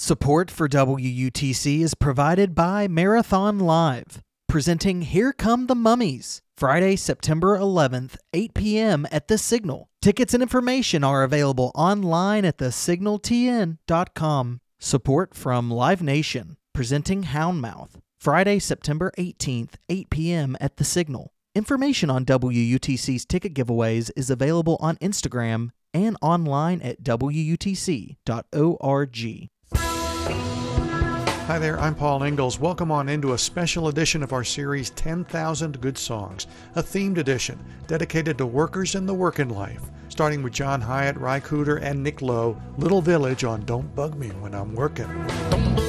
Support for WUTC is provided by Marathon Live, presenting Here Come the Mummies, Friday, September 11th, 8 p.m. at The Signal. Tickets and information are available online at thesignaltn.com. Support from Live Nation, presenting Houndmouth, Friday, September 18th, 8 p.m. at The Signal. Information on WUTC's ticket giveaways is available on Instagram and online at WUTC.org. Hi there, I'm Paul Ingalls. Welcome on into a special edition of our series 10,000 Good Songs, a themed edition dedicated to workers in the working life, starting with John Hyatt, Ry Cooder, and Nick Lowe, Little Village on Don't Bug Me When I'm Working.